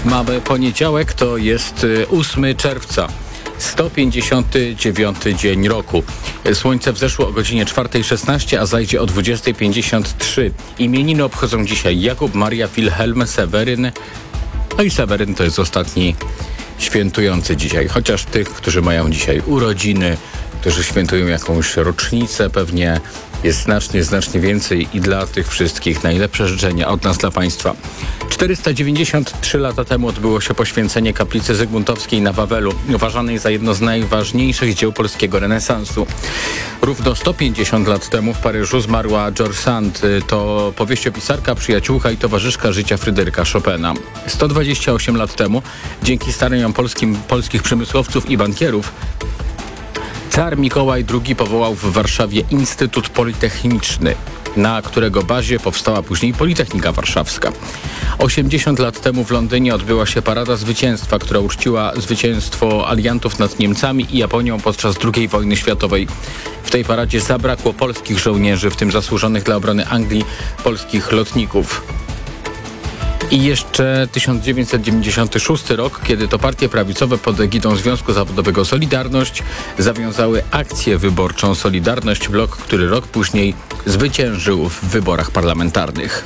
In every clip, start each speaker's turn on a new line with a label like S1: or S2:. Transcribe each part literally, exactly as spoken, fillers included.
S1: Mamy poniedziałek, to jest ósmego czerwca. sto pięćdziesiąty dziewiąty dzień roku. Słońce wzeszło o godzinie czwartej szesnaście, a zajdzie o dwudziestej pięćdziesiąt trzy. Imieniny obchodzą dzisiaj Jakub, Maria, Wilhelm, Seweryn. No i Seweryn to jest ostatni świętujący dzisiaj. Chociaż tych, którzy mają dzisiaj urodziny, którzy świętują jakąś rocznicę, pewnie jest znacznie, znacznie więcej i dla tych wszystkich najlepsze życzenia od nas dla Państwa. czterysta dziewięćdziesiąt trzy lata temu odbyło się poświęcenie kaplicy Zygmuntowskiej na Wawelu, uważanej za jedno z najważniejszych dzieł polskiego renesansu. Równo sto pięćdziesiąt lat temu w Paryżu zmarła George Sand. To powieściopisarka, przyjaciółka i towarzyszka życia Fryderyka Chopina. sto dwadzieścia osiem lat temu, dzięki staraniom polskim, polskich przemysłowców i bankierów, car Mikołaj drugi powołał w Warszawie Instytut Politechniczny, na którego bazie powstała później Politechnika Warszawska. osiemdziesiąt lat temu w Londynie odbyła się Parada Zwycięstwa, która uczciła zwycięstwo aliantów nad Niemcami i Japonią podczas drugiej wojny światowej. W tej paradzie zabrakło polskich żołnierzy, w tym zasłużonych dla obrony Anglii polskich lotników. I jeszcze tysiąc dziewięćset dziewięćdziesiąty szósty rok, kiedy to partie prawicowe pod egidą Związku Zawodowego Solidarność zawiązały akcję wyborczą Solidarność Blok, który rok później zwyciężył w wyborach parlamentarnych.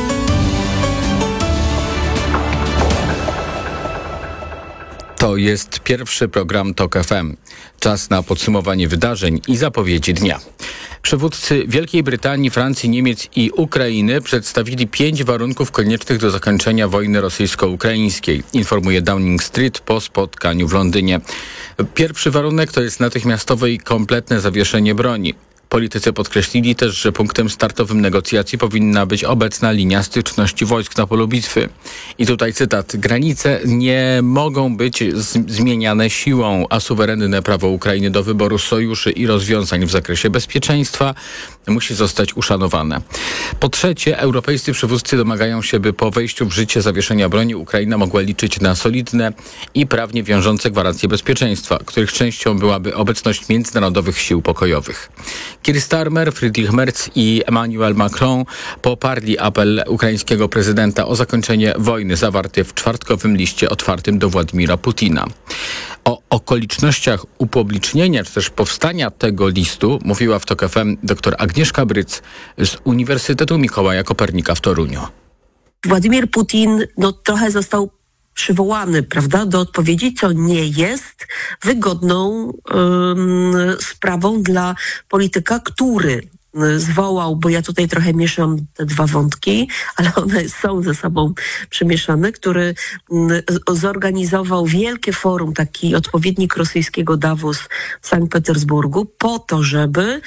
S1: To jest pierwszy program TOK F M. Czas na podsumowanie wydarzeń i zapowiedzi dnia. Przywódcy Wielkiej Brytanii, Francji, Niemiec i Ukrainy przedstawili pięć warunków koniecznych do zakończenia wojny rosyjsko-ukraińskiej, informuje Downing Street po spotkaniu w Londynie. Pierwszy warunek to jest natychmiastowe i kompletne zawieszenie broni. Politycy podkreślili też, że punktem startowym negocjacji powinna być obecna linia styczności wojsk na polu bitwy. I tutaj cytat. Granice nie mogą być z- zmieniane siłą, a suwerenne prawo Ukrainy do wyboru sojuszy i rozwiązań w zakresie bezpieczeństwa musi zostać uszanowane. Po trzecie, europejscy przywódcy domagają się, by po wejściu w życie zawieszenia broni Ukraina mogła liczyć na solidne i prawnie wiążące gwarancje bezpieczeństwa, których częścią byłaby obecność międzynarodowych sił pokojowych. Keir Starmer, Friedrich Merz i Emmanuel Macron poparli apel ukraińskiego prezydenta o zakończenie wojny zawarty w czwartkowym liście otwartym do Władimira Putina. O okolicznościach upublicznienia czy też powstania tego listu mówiła w TOK F M dr Agnieszka Bryc z Uniwersytetu Mikołaja Kopernika w Toruniu.
S2: Władimir Putin no, trochę został przywołany, prawda, do odpowiedzi, co nie jest wygodną ym, sprawą dla polityka, który zwołał, bo ja tutaj trochę mieszam te dwa wątki, ale one są ze sobą przemieszane, który zorganizował wielkie forum, taki odpowiednik rosyjskiego Davos w Sankt Petersburgu, po to, żeby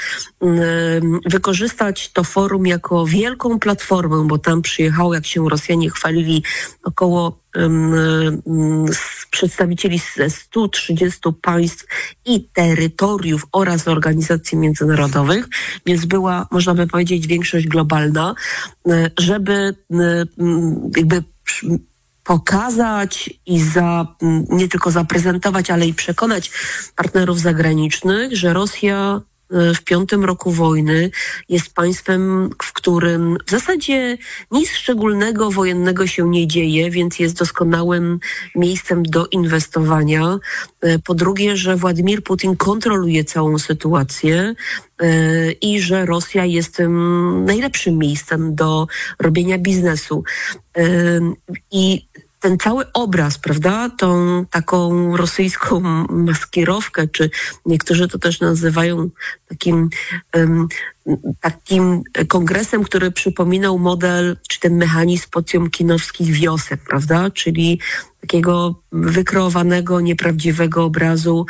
S2: wykorzystać to forum jako wielką platformę, bo tam przyjechało, jak się Rosjanie chwalili, około przedstawicieli ze stu trzydziestu państw i terytoriów oraz organizacji międzynarodowych, więc była, można by powiedzieć, większość globalna, żeby jakby pokazać i za, nie tylko zaprezentować, ale i przekonać partnerów zagranicznych, że Rosja w piątym roku wojny jest państwem, w którym w zasadzie nic szczególnego wojennego się nie dzieje, więc jest doskonałym miejscem do inwestowania. Po drugie, że Władimir Putin kontroluje całą sytuację i że Rosja jest tym najlepszym miejscem do robienia biznesu. I ten cały obraz, prawda, tą taką rosyjską maskierowkę, czy niektórzy to też nazywają takim, um, takim kongresem, który przypominał model, czy ten mechanizm potiomkinowskich wiosek, prawda, czyli takiego wykreowanego, nieprawdziwego obrazu,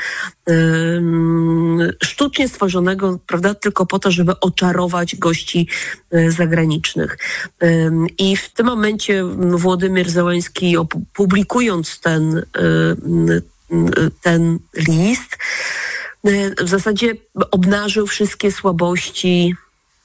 S2: um, sztucznie stworzonego, prawda, tylko po to, żeby oczarować gości um, zagranicznych. Um, I w tym momencie Władimir Zełenski, publikując ten, um, ten list, w zasadzie obnażył wszystkie słabości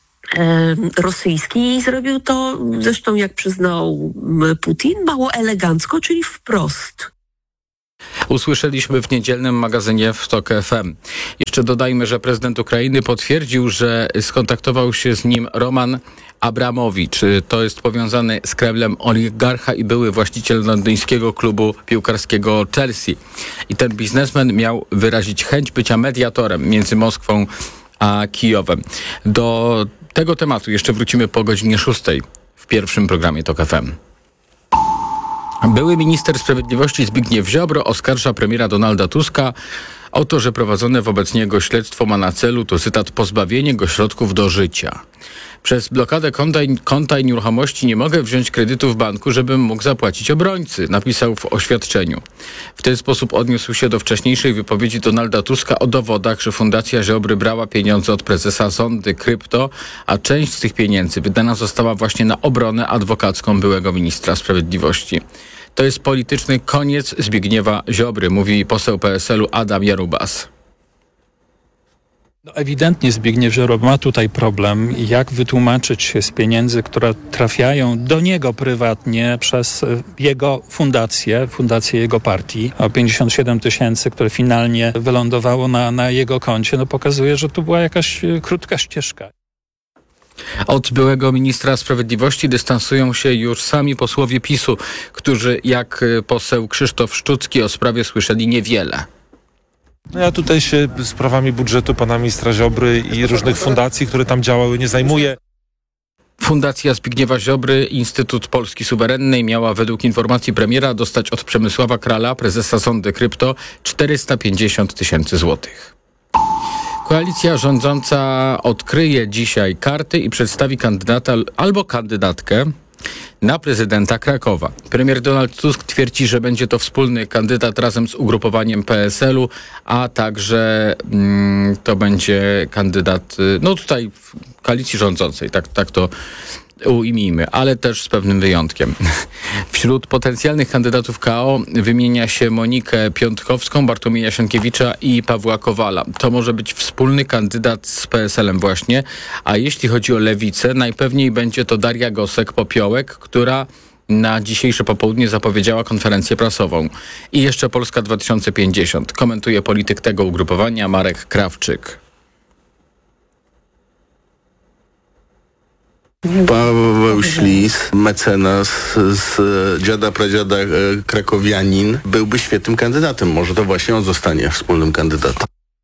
S2: rosyjskie i zrobił to, zresztą jak przyznał Putin, mało elegancko, czyli wprost.
S1: Usłyszeliśmy w niedzielnym magazynie w TOK F M. Jeszcze dodajmy, że prezydent Ukrainy potwierdził, że skontaktował się z nim Roman Abramowicz. To jest powiązany z Kremlem oligarcha i były właściciel londyńskiego klubu piłkarskiego Chelsea. I ten biznesmen miał wyrazić chęć bycia mediatorem między Moskwą a Kijowem. Do tego tematu jeszcze wrócimy po godzinie szóstej w pierwszym programie TOK F M. Były minister sprawiedliwości Zbigniew Ziobro oskarża premiera Donalda Tuska o to, że prowadzone wobec niego śledztwo ma na celu, to cytat, pozbawienie go środków do życia. Przez blokadę konta i, konta i nieruchomości nie mogę wziąć kredytu w banku, żebym mógł zapłacić obrońcy, napisał w oświadczeniu. W ten sposób odniósł się do wcześniejszej wypowiedzi Donalda Tuska o dowodach, że Fundacja Ziobry brała pieniądze od prezesa Sondy Krypto, a część z tych pieniędzy wydana została właśnie na obronę adwokacką byłego ministra sprawiedliwości. To jest polityczny koniec Zbigniewa Ziobry, mówi poseł P S L u Adam Jarubas.
S3: No ewidentnie Zbigniew Ziobro ma tutaj problem, jak wytłumaczyć się z pieniędzy, które trafiają do niego prywatnie przez jego fundację, fundację jego partii, o pięćdziesiąt siedem tysięcy, które finalnie wylądowało na, na jego koncie, no pokazuje, że to była jakaś krótka ścieżka.
S1: Od byłego ministra sprawiedliwości dystansują się już sami posłowie PiSu, którzy jak poseł Krzysztof Szczucki o sprawie słyszeli niewiele.
S4: No ja tutaj się sprawami budżetu pana ministra Ziobry i różnych fundacji, które tam działały, nie zajmuję.
S1: Fundacja Zbigniewa Ziobry, Instytut Polski Suwerennej, miała według informacji premiera dostać od Przemysława Krala, prezesa Sondy Krypto, czterysta pięćdziesiąt tysięcy złotych. Koalicja rządząca odkryje dzisiaj karty i przedstawi kandydata albo kandydatkę na prezydenta Krakowa. Premier Donald Tusk twierdzi, że będzie to wspólny kandydat razem z ugrupowaniem P S L u, a także mm, to będzie kandydat, no tutaj w koalicji rządzącej, tak, tak to ujmijmy, ale też z pewnym wyjątkiem. Wśród potencjalnych kandydatów K O wymienia się Monikę Piątkowską, Bartłomieja Sienkiewicza i Pawła Kowala. To może być wspólny kandydat z P S L em właśnie, a jeśli chodzi o Lewicę, najpewniej będzie to Daria Gosek-Popiołek, która na dzisiejsze popołudnie zapowiedziała konferencję prasową. I jeszcze Polska dwa tysiące pięćdziesiąt. Komentuje polityk tego ugrupowania Marek Krawczyk.
S5: Paweł Ślis, mecenas z dziada pradziada krakowianin, byłby świetnym kandydatem. Może to właśnie on zostanie wspólnym kandydatem.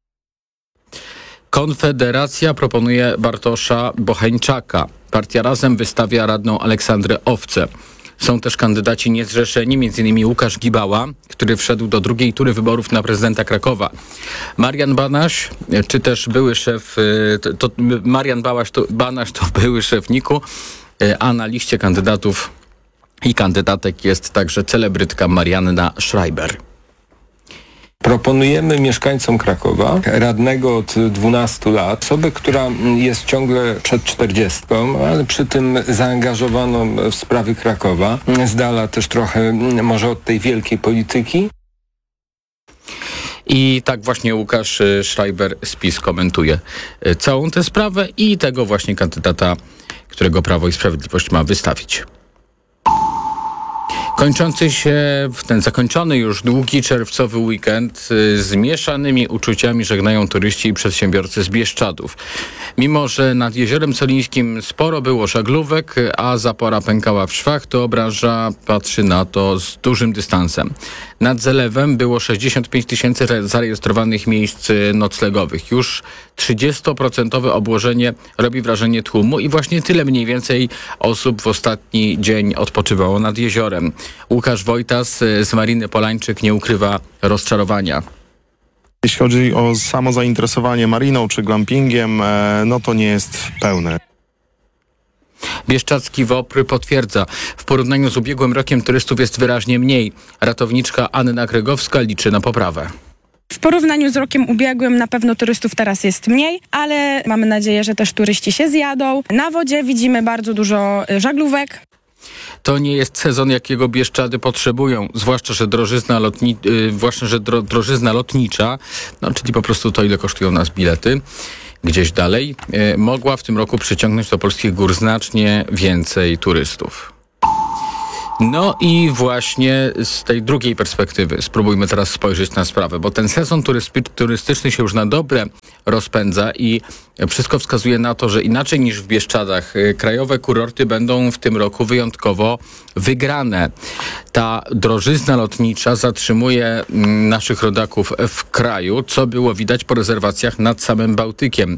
S1: Konfederacja proponuje Bartosza Bocheńczaka. Partia Razem wystawia radną Aleksandrę Owcę. Są też kandydaci niezrzeszeni, między innymi Łukasz Gibała, który wszedł do drugiej tury wyborów na prezydenta Krakowa. Marian Banaś, czy też były szef, to, to Marian Bałaś to, Banaś to były szef N I K u, a na liście kandydatów i kandydatek jest także celebrytka Marianna Schreiber.
S6: Proponujemy mieszkańcom Krakowa, radnego od dwunastu lat, osobę, która jest ciągle przed czterdziestką, ale przy tym zaangażowaną w sprawy Krakowa, z dala też trochę może od tej wielkiej polityki.
S1: I tak właśnie Łukasz Schreiber z PiS komentuje całą tę sprawę i tego właśnie kandydata, którego Prawo i Sprawiedliwość ma wystawić. Kończący się, ten zakończony już długi czerwcowy weekend z mieszanymi uczuciami żegnają turyści i przedsiębiorcy z Bieszczadów. Mimo że nad Jeziorem Solińskim sporo było żaglówek, a zapora pękała w szwach, to branża patrzy na to z dużym dystansem. Nad zalewem było sześćdziesiąt pięć tysięcy zarejestrowanych miejsc noclegowych. Już trzydziestoprocentowe obłożenie robi wrażenie tłumu i właśnie tyle mniej więcej osób w ostatni dzień odpoczywało nad jeziorem. Łukasz Wojtas z Mariny Polańczyk nie ukrywa rozczarowania.
S7: Jeśli chodzi o samo zainteresowanie mariną czy glampingiem, no to nie jest pełne.
S1: Bieszczadzki W O P R potwierdza, w porównaniu z ubiegłym rokiem turystów jest wyraźnie mniej. Ratowniczka Anna Gregowska liczy na poprawę.
S8: W porównaniu z rokiem ubiegłym na pewno turystów teraz jest mniej, ale mamy nadzieję, że też turyści się zjadą. Na wodzie widzimy bardzo dużo żaglówek.
S1: To nie jest sezon, jakiego Bieszczady potrzebują, zwłaszcza, że drożyzna, lotni, yy, zwłaszcza, że dro, drożyzna lotnicza, no, czyli po prostu to, ile kosztują nas bilety, gdzieś dalej, yy, mogła w tym roku przyciągnąć do polskich gór znacznie więcej turystów. No i właśnie z tej drugiej perspektywy spróbujmy teraz spojrzeć na sprawę, bo ten sezon turystyczny się już na dobre rozpędza i wszystko wskazuje na to, że inaczej niż w Bieszczadach krajowe kurorty będą w tym roku wyjątkowo wygrane. Ta drożyzna lotnicza zatrzymuje naszych rodaków w kraju, co było widać po rezerwacjach nad samym Bałtykiem,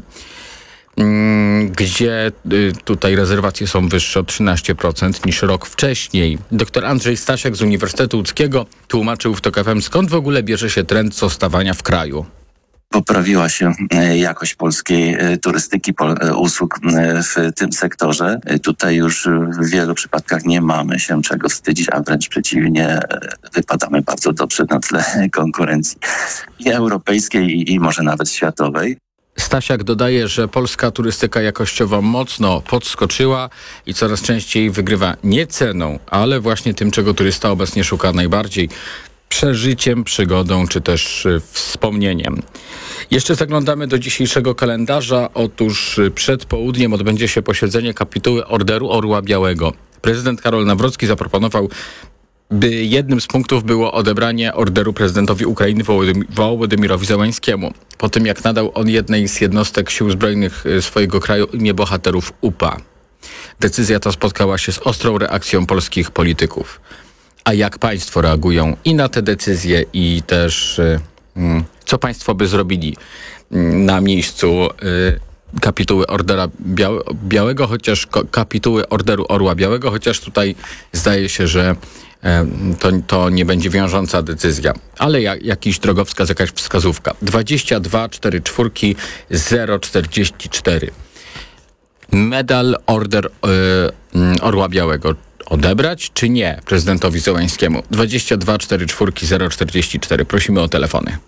S1: gdzie tutaj rezerwacje są wyższe o trzynaście procent niż rok wcześniej. Doktor Andrzej Stasiak z Uniwersytetu Łódzkiego tłumaczył w TOK F M, skąd w ogóle bierze się trend zostawania w kraju.
S9: Poprawiła się jakość polskiej turystyki, usług w tym sektorze. Tutaj już w wielu przypadkach nie mamy się czego wstydzić, a wręcz przeciwnie, wypadamy bardzo dobrze na tle konkurencji i europejskiej, i może nawet światowej.
S1: Stasiak dodaje, że polska turystyka jakościowo mocno podskoczyła i coraz częściej wygrywa nie ceną, ale właśnie tym, czego turysta obecnie szuka najbardziej: przeżyciem, przygodą czy też wspomnieniem. Jeszcze zaglądamy do dzisiejszego kalendarza. Otóż przed południem odbędzie się posiedzenie kapituły Orderu Orła Białego. Prezydent Karol Nawrocki zaproponował, by jednym z punktów było odebranie orderu prezydentowi Ukrainy Wołodymirowi Zełańskiemu, po tym jak nadał on jednej z jednostek sił zbrojnych swojego kraju imię bohaterów U P A. Decyzja ta spotkała się z ostrą reakcją polskich polityków. A jak państwo reagują i na te decyzje, i też hmm, co państwo by zrobili na miejscu y, kapituły Ordera Białe, Białego, chociaż kapituły Orderu Orła Białego, chociaż tutaj zdaje się, że To, to nie będzie wiążąca decyzja, ale jak, jakiś drogowskaz, jakaś wskazówka. dwadzieścia dwa czterdzieści cztery zero czterdzieści cztery. Medal Order y, Orła Białego odebrać czy nie prezydentowi Zełańskiemu? dwadzieścia dwa czterdzieści cztery zero czterdzieści cztery. Prosimy o telefony.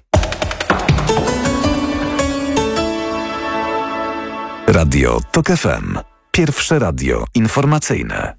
S10: Radio TOK F M. Pierwsze radio informacyjne.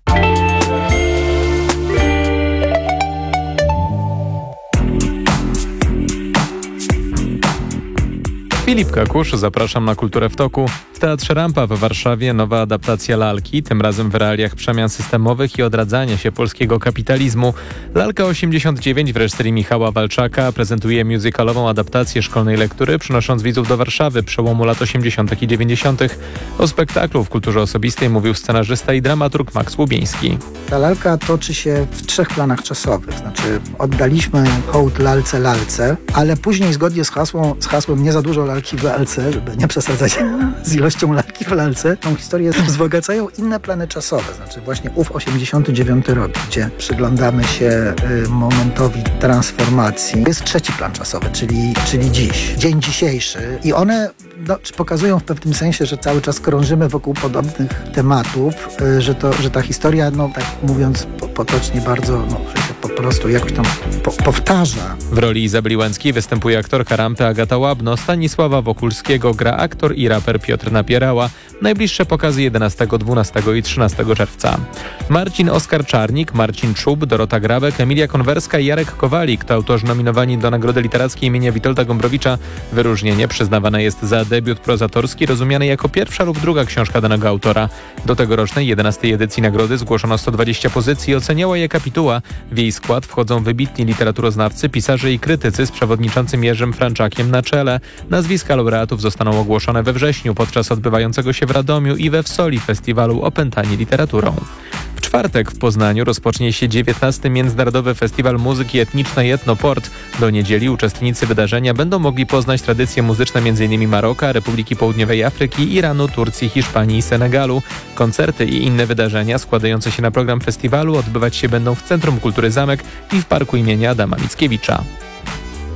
S11: Filip Kakusz, zapraszam na Kulturę w toku. W Teatrze Rampa w Warszawie nowa adaptacja lalki, tym razem w realiach przemian systemowych i odradzania się polskiego kapitalizmu. Lalka osiemdziesiąt dziewięć w reżyserii Michała Walczaka prezentuje musicalową adaptację szkolnej lektury, przynosząc widzów do Warszawy przełomu lat osiemdziesiątych i dziewięćdziesiątych. O spektaklu w kulturze osobistej mówił scenarzysta i dramaturg Max Łubiński.
S12: Ta lalka toczy się w trzech planach czasowych. Znaczy oddaliśmy hołd lalce lalce, ale później zgodnie z, hasło, z hasłem nie za dużo lalki w lalce, żeby nie przesadzać z ilością lalki w lalce, tą historię wzbogacają inne plany czasowe. Znaczy właśnie ów osiemdziesiąty dziewiąty rok, gdzie przyglądamy się y, momentowi transformacji. Jest trzeci plan czasowy, czyli, czyli dziś, dzień dzisiejszy. I one no, pokazują w pewnym sensie, że cały czas krążymy wokół podobnych tematów, y, że, to, że ta historia, no tak mówiąc po, potocznie bardzo, no, że się po prostu jakoś tam po, powtarza.
S11: W roli Izabeli Łęckiej występuje aktorka Rampy Agata Łabno, Stanisława Wokulskiego gra aktor i raper Piotr Napierała. Najbliższe pokazy jedenastego, dwunastego i trzynastego czerwca. Marcin Oskar Czarnik, Marcin Czub, Dorota Grabek, Emilia Konwerska i Jarek Kowalik to autorzy nominowani do Nagrody Literackiej imienia Witolda Gombrowicza. Wyróżnienie przyznawane jest za debiut prozatorski rozumiany jako pierwsza lub druga książka danego autora. Do tegorocznej jedenastej edycji nagrody zgłoszono sto dwadzieścia pozycji, oceniała je kapituła. W jej skład wchodzą wybitni literaturoznawcy, pisarze i krytycy z przewodniczącym Jerzym Franczakiem na czele. Nazwiska laureatów zostaną ogłoszone we wrześniu podczas odbywającego się w Radomiu i we Wsoli festiwalu Opętani literaturą. W czwartek w Poznaniu rozpocznie się dziewiętnasty Międzynarodowy Festiwal Muzyki Etnicznej Etnoport. Do niedzieli uczestnicy wydarzenia będą mogli poznać tradycje muzyczne m.in. Maroka, Republiki Południowej Afryki, Iranu, Turcji, Hiszpanii i Senegalu. Koncerty i inne wydarzenia składające się na program festiwalu odbywać się będą w Centrum Kultury Zamek i w Parku imienia Adama Mickiewicza.